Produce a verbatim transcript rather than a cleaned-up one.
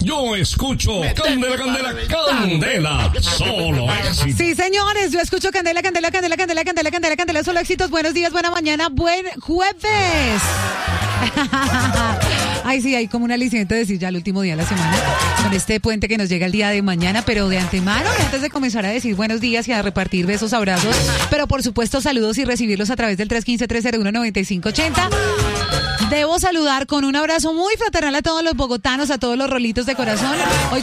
Yo escucho Candela, Candela, Candela, solo éxitos. Sí, señores, yo escucho Candela, Candela, Candela, Candela, Candela, Candela, Candela, solo éxitos. Buenos días, buena mañana, buen jueves. Ay, sí, hay como un aliciente decir ya el último día de la semana, con este puente que nos llega el día de mañana, pero de antemano, antes de comenzar a decir buenos días y a repartir besos, abrazos, pero por supuesto saludos y recibirlos a través del tres uno cinco, tres cero uno, nueve cinco ocho cero. Debo saludar con un abrazo muy fraternal a todos los bogotanos, a todos los rolitos de corazón. Hoy